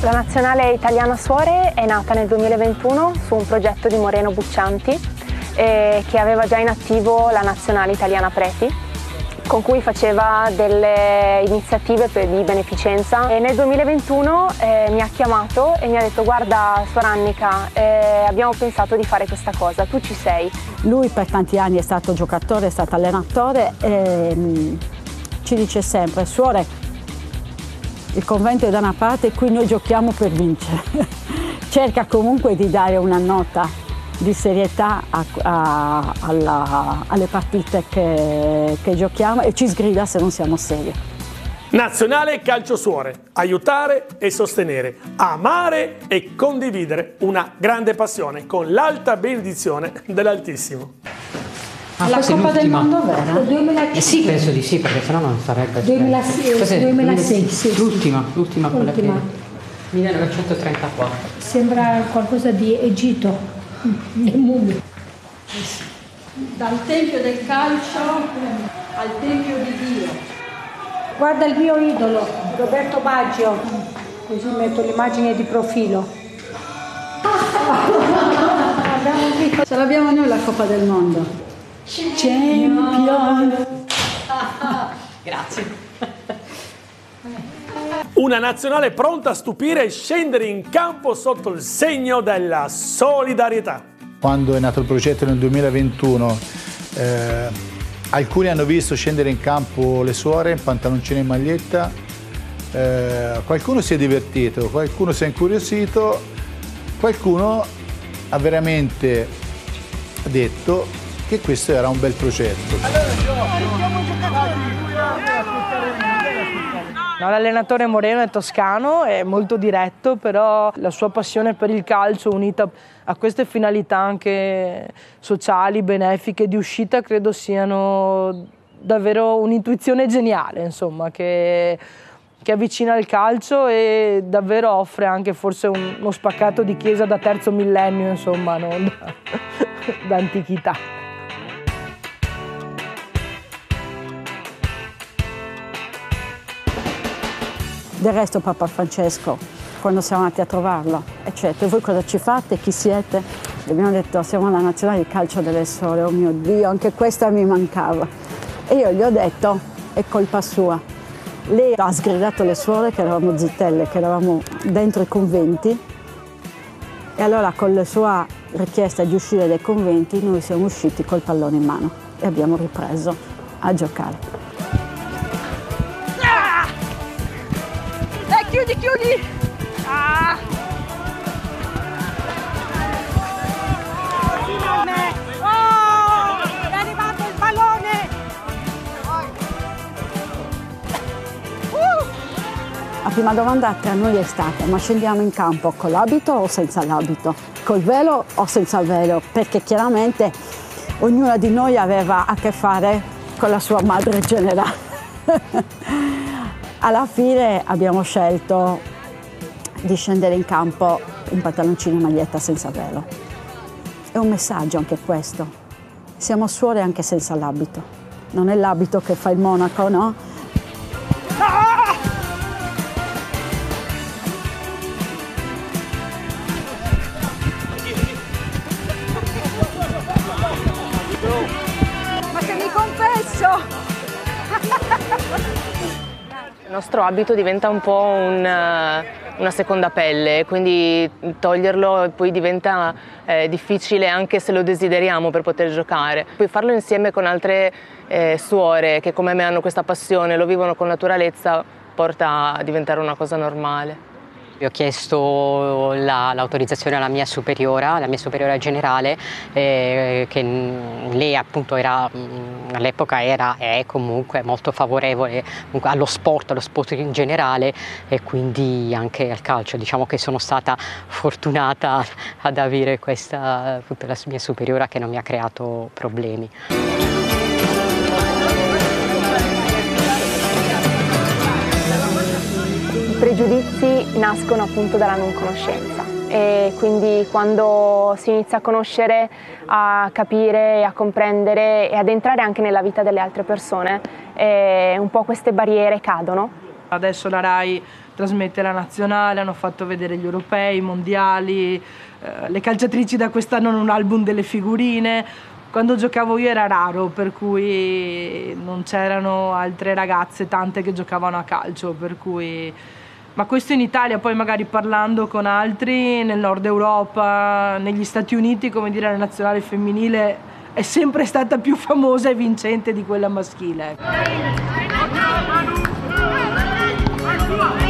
La nazionale italiana suore è nata nel 2021 su un progetto di Moreno Buccianti che aveva già in attivo la nazionale italiana preti, con cui faceva delle iniziative di beneficenza, e nel 2021 mi ha chiamato e mi ha detto: guarda suor Annica, abbiamo pensato di fare questa cosa, tu ci sei? Lui per tanti anni è stato giocatore, è stato allenatore e ci dice sempre: suore, il convento è da una parte, qui noi giochiamo per vincere. Cerca comunque di dare una nota di serietà alle partite che giochiamo e ci sgrida se non siamo seri. Nazionale Calcio Suore: aiutare e sostenere, amare e condividere una grande passione con l'alta benedizione dell'Altissimo. La Coppa del Mondo vera? Sì, penso di sì, perché sennò non sarebbe. 2006, sì. L'ultima quella che 1934. Sembra qualcosa di Egitto. Dal Tempio del Calcio al Tempio di Dio. Guarda il mio idolo, Roberto Baggio, così metto l'immagine di profilo. Ce l'abbiamo noi la Coppa del Mondo. Champion! Grazie. Una nazionale pronta a stupire e scendere in campo sotto il segno della solidarietà. Quando è nato il progetto nel 2021, alcuni hanno visto scendere in campo le suore in pantaloncino e maglietta, qualcuno si è divertito, qualcuno si è incuriosito, qualcuno ha veramente detto che questo era un bel progetto. No, l'allenatore Moreno è toscano, è molto diretto, però la sua passione per il calcio unita a queste finalità anche sociali, benefiche, di uscita, credo siano davvero un'intuizione geniale, insomma, che avvicina il calcio e davvero offre anche forse uno spaccato di chiesa da terzo millennio, insomma, non da antichità. Del resto Papa Francesco, quando siamo andati a trovarlo, eccetera, voi cosa ci fate, chi siete? E abbiamo detto: siamo la nazionale di calcio delle suore. Oh mio Dio, anche questa mi mancava. E io gli ho detto: è colpa sua. Lei ha sgridato le suore che eravamo zittelle, che eravamo dentro i conventi, e allora con la sua richiesta di uscire dai conventi noi siamo usciti col pallone in mano e abbiamo ripreso a giocare. Chiudi! Ah! Oh! È arrivato il pallone! La prima domanda tra noi è stata: ma scendiamo in campo con l'abito o senza l'abito? Col velo o senza velo? Perché chiaramente ognuna di noi aveva a che fare con la sua madre generale. Alla fine abbiamo scelto di scendere in campo in pantaloncini e maglietta senza velo. È un messaggio anche questo. Siamo suore anche senza l'abito. Non è l'abito che fa il monaco, no? Ma se mi confesso! Il nostro abito diventa un po' una seconda pelle, quindi toglierlo poi diventa difficile anche se lo desideriamo per poter giocare. Poi farlo insieme con altre suore che come me hanno questa passione, lo vivono con naturalezza, porta a diventare una cosa normale. Ho chiesto l'autorizzazione alla mia superiora generale, che lei appunto era, all'epoca è comunque molto favorevole allo sport in generale e quindi anche al calcio. Diciamo che sono stata fortunata ad avere la mia superiora che non mi ha creato problemi. I pregiudizi nascono appunto dalla non conoscenza e quindi quando si inizia a conoscere, a capire, a comprendere e ad entrare anche nella vita delle altre persone, un po' queste barriere cadono. Adesso la RAI trasmette la nazionale, hanno fatto vedere gli europei, i mondiali, le calciatrici da quest'anno hanno un album delle figurine. Quando giocavo io era raro, per cui non c'erano altre ragazze tante che giocavano a calcio, per cui... Ma questo in Italia, poi magari parlando con altri nel nord Europa, negli Stati Uniti, come dire, la nazionale femminile è sempre stata più famosa e vincente di quella maschile.